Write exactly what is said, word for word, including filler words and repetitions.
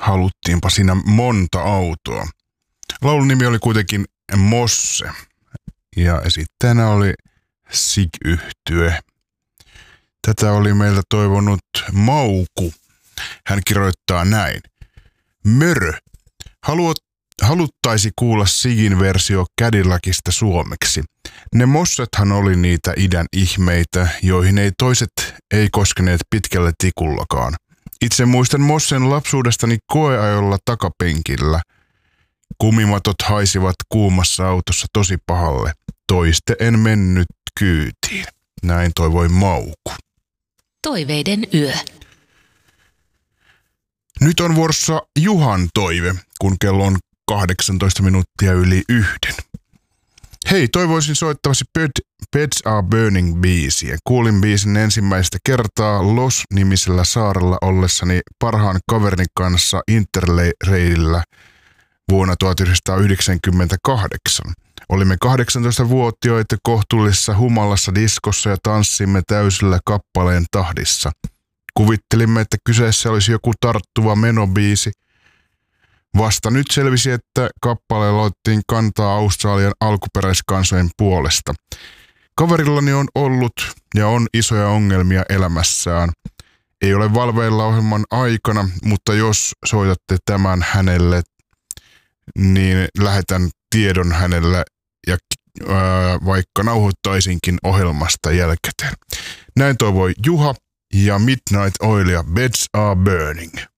haluttiinpa siinä monta autoa. Laulun nimi oli kuitenkin Mosse ja esittäjänä oli Sig-yhtye. Tätä oli meiltä toivonut Mauku. Hän kirjoittaa näin. Mörö. Haluat, haluttaisi kuulla Sigin versio Cadillacista suomeksi. Ne mossethan oli niitä idän ihmeitä, joihin ei toiset ei koskeneet pitkällä tikullakaan. Itse muistan Mossen lapsuudestani koeajolla takapenkillä. Kumimatot haisivat kuumassa autossa tosi pahalle. Toiste en mennyt kyytiin. Näin toivoi Mauku. Toiveiden yö. Nyt on vuorossa Juhan toive, kun kello on kahdeksantoista minuuttia yli yhden. Hei, toivoisin soittavasi Beds Are Burning-biisiä. Kuulin biisin ensimmäistä kertaa Los-nimisellä saarella ollessani parhaan kaverini kanssa Interrailillä vuonna tuhatyhdeksänsataayhdeksänkymmentäkahdeksan. Olimme kahdeksantoistavuotiaita kohtuullisessa humalassa diskossa ja tanssimme täysillä kappaleen tahdissa. Kuvittelimme, että kyseessä olisi joku tarttuva menobiisi. Vasta nyt selvisi, että kappaleella otettiin kantaa Australian alkuperäiskansojen puolesta. Kaverillani on ollut ja on isoja ongelmia elämässään. Ei ole valveilla ohjelman aikana, mutta jos soitatte tämän hänelle, niin lähetän tiedon hänelle ja ää, vaikka nauhoittaisinkin ohjelmasta jälkikäteen. Näin toivoi Juha ja Midnight Oil ja Beds Are Burning.